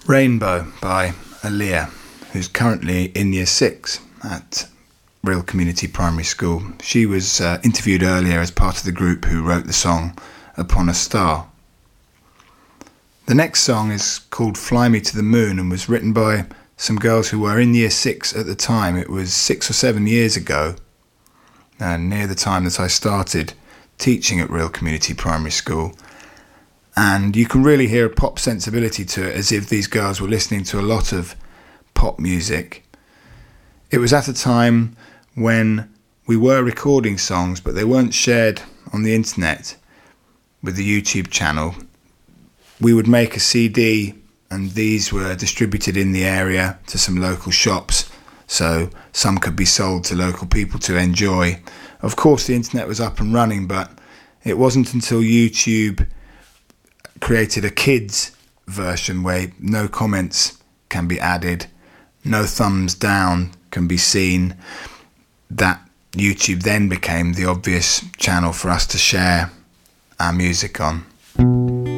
Rainbow by Aaliyah, who's currently in Year 6 at Real Community Primary School. She was interviewed earlier as part of the group who wrote the song Upon a Star. The next song is called Fly Me to the Moon and was written by some girls who were in Year 6 at the time. It was 6 or 7 years ago, near the time that I started teaching at Real Community Primary School. And you can really hear a pop sensibility to it, as if these girls were listening to a lot of pop music. It was at a time when we were recording songs, but they weren't shared on the internet with the YouTube channel. We would make a CD, and these were distributed in the area to some local shops, so some could be sold to local people to enjoy. Of course, the internet was up and running, but it wasn't until YouTube created a kids version where no comments can be added, no thumbs down can be seen, that YouTube then became the obvious channel for us to share our music on.